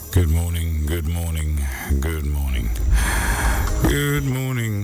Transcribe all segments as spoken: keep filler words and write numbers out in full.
Good morning, good morning, good morning, good morning.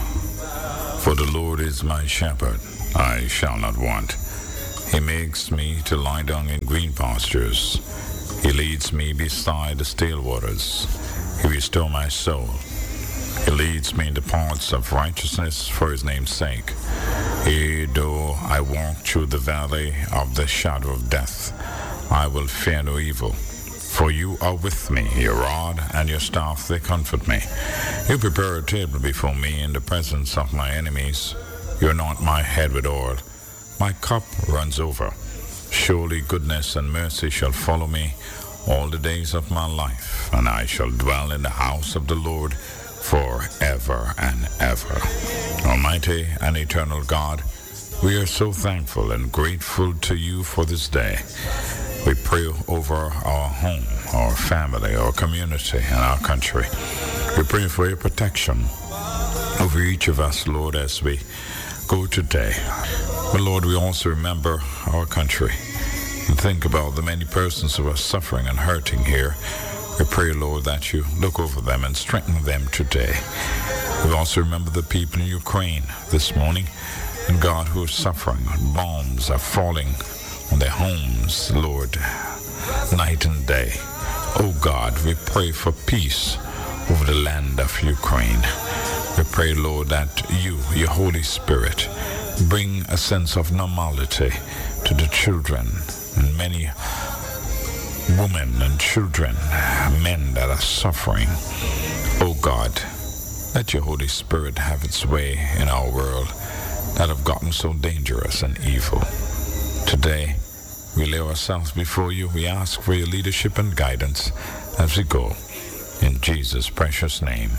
For the Lord is my shepherd, I shall not want. He makes me to lie down in green pastures. He leads me beside the still waters. He restores my soul. He leads me in the paths of righteousness for his name's sake. Yea, though I walk through the valley of the shadow of death, I will fear no evil. For you are with me, your rod and your staff, they comfort me. You prepare a table before me in the presence of my enemies. You anoint my head with oil. My cup runs over. Surely goodness and mercy shall follow me all the days of my life, and I shall dwell in the house of the Lord forever and ever. Almighty and eternal God, we are so thankful and grateful to you for this day. We pray over our home, our family, our community, and our country. We pray for your protection over each of us, Lord, as we go today. But Lord, we also remember our country and think about the many persons who are suffering and hurting here. We pray, Lord, that you look over them and strengthen them today. We also remember the people in Ukraine this morning, and God, who are suffering. Bombs are falling on their homes, Lord, night and day. Oh God, we pray for peace over the land of Ukraine. We pray, Lord, that you, your Holy Spirit, bring a sense of normality to the children and many women and children, men that are suffering. Oh God, let your Holy Spirit have its way in our world that have gotten so dangerous and evil. Today, we lay ourselves before you. We ask for your leadership and guidance as we go. In Jesus' precious name,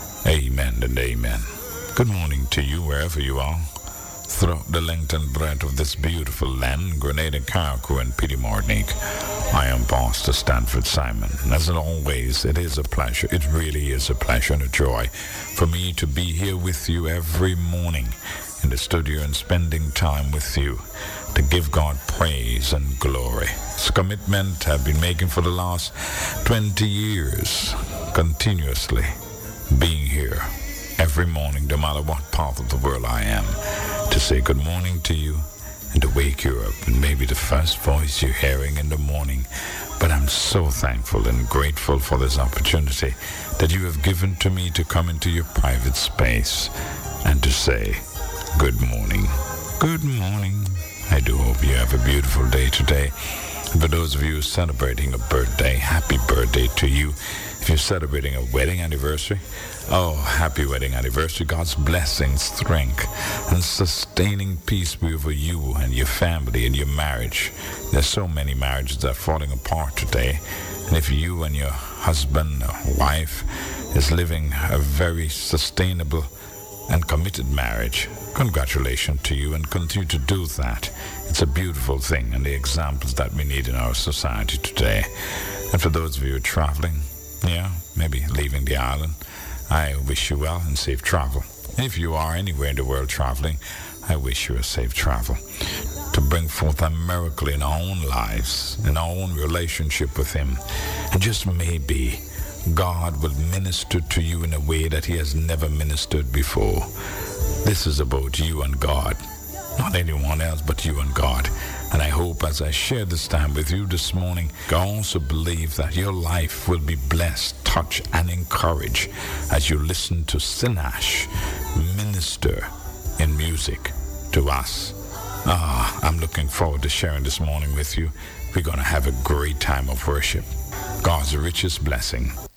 amen and amen. Good morning to you wherever you are, throughout the length and breadth of this beautiful land, Grenada, Carriacou, and Petite Martinique. I am Pastor Stanford Simon. As always, it is a pleasure. It really is a pleasure and a joy for me to be here with you every morning in the studio and spending time with you to give God praise and glory. It's a commitment I've been making for the last twenty years, continuously being here every morning, no matter what part of the world I am, to say good morning to you and to wake you up, and maybe the first voice you're hearing in the morning. But I'm so thankful and grateful for this opportunity that you have given to me to come into your private space and to say good morning. Good morning. I do hope you have a beautiful day today. And for those of you celebrating a birthday, happy birthday to you. If you're celebrating a wedding anniversary, oh, happy wedding anniversary. God's blessing, strength, and sustaining peace be over you and your family and your marriage. There's so many marriages that are falling apart today. And if you and your husband or wife is living a very sustainable and committed marriage, congratulations to you, and continue to do that. It's a beautiful thing, and the examples that we need in our society today. And for those of you who are traveling, yeah, maybe leaving the island, I wish you well and safe travel. And if you are anywhere in the world traveling, I wish you a safe travel to bring forth a miracle in our own lives, in our own relationship with Him. And just maybe God will minister to you in a way that He has never ministered before. This is about you and God, not anyone else but you and God. And I hope as I share this time with you this morning, I also believe that your life will be blessed, touched, and encouraged as you listen to Sinash minister in music to us. Ah, I'm looking forward to sharing this morning with you. We're going to have a great time of worship. God's richest blessing.